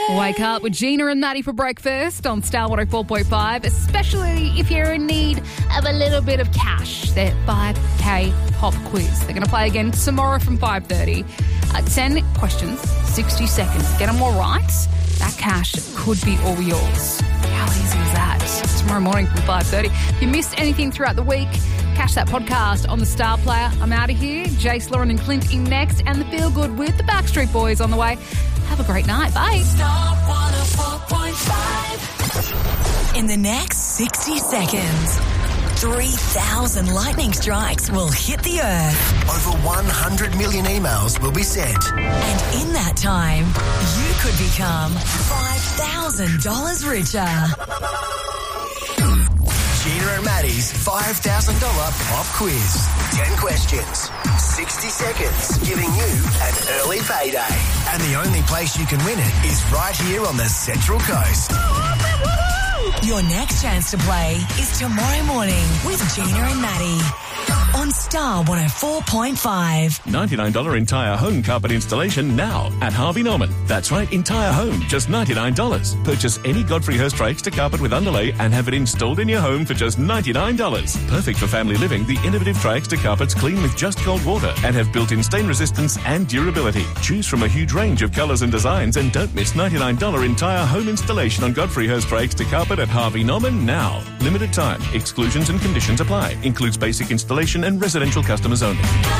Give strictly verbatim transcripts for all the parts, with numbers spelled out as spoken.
Wake up with Gina and Maddie for breakfast on Star one oh four point five, especially if you're in need of a little bit of cash. Their five K pop quiz. They're going to play again tomorrow from five thirty. Uh, ten questions, sixty seconds. Get them all right. That cash could be all yours. How easy is that? Tomorrow morning from five thirty. If you missed anything throughout the week, catch that podcast on the Star Player. I'm out of here. Jace, Lauren and Clint in next, and the Feel Good with the Backstreet Boys on the way. Have a great night. Bye. Star one oh four point five. In the next sixty seconds, three thousand lightning strikes will hit the earth. Over one hundred million emails will be sent. And in that time, you could become five thousand dollars richer. Gina and Maddie's five thousand dollars pop quiz. ten questions, sixty seconds, giving you an early payday. And the only place you can win it is right here on the Central Coast. Your next chance to play is tomorrow morning with Gina and Maddie on Star one oh four point five. ninety-nine dollars entire home carpet installation now at Harvey Norman. That's right, entire home, just ninety-nine dollars. Purchase any Godfrey Hirst Extra carpet with underlay and have it installed in your home for just ninety-nine dollars. Perfect for family living, the innovative Tri-Extra carpets clean with just cold water and have built-in stain resistance and durability. Choose from a huge range of colours and designs and don't miss ninety-nine dollars entire home installation on Godfrey Hirst Tri-Extra carpet at Harvey Norman now. Limited time. Exclusions and conditions apply. Includes basic installation and residential customers only.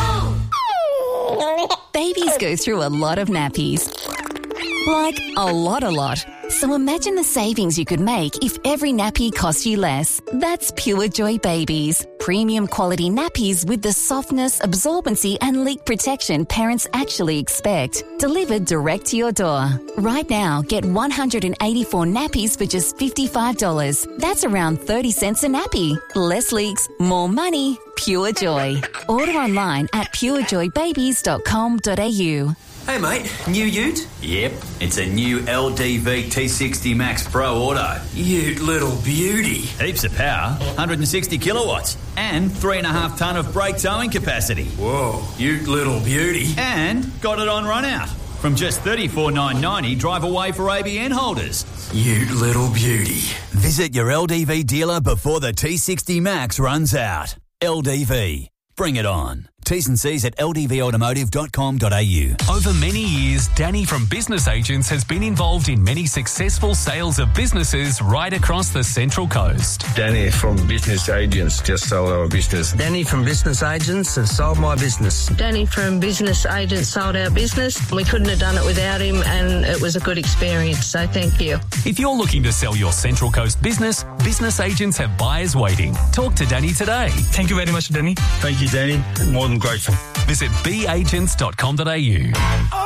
Babies go through a lot of nappies. Like, a lot, a lot. So imagine the savings you could make if every nappy cost you less. That's Pure Joy Babies. Premium quality nappies with the softness, absorbency and leak protection parents actually expect. Delivered direct to your door. Right now, get one hundred eighty-four nappies for just fifty-five dollars. That's around thirty cents a nappy. Less leaks, more money. Pure Joy. Order online at pure joy babies dot com dot a u. Hey mate, new ute? Yep, it's a new L D V T sixty Max Pro Auto. Ute little beauty. Heaps of power, one hundred sixty kilowatts, and three and a half tonne of brake towing capacity. Whoa, ute little beauty. And got it on run out. From just thirty-four thousand nine hundred ninety dollars, drive away for A B N holders. Ute little beauty. Visit your L D V dealer before the T sixty Max runs out. L D V. Bring it on. T's and C's at l d v automotive dot com dot a u. Over many years, Danny from Business Agents has been involved in many successful sales of businesses right across the Central Coast. Danny from Business Agents just sold our business. Danny from Business Agents has sold my business. Danny from Business Agents sold our business. We couldn't have done it without him, and it was a good experience, so thank you. If you're looking to sell your Central Coast business, Business Agents have buyers waiting. Talk to Danny today. Thank you very much, Danny. Thank you, Danny. More than grateful. Visit b agents dot com dot a u.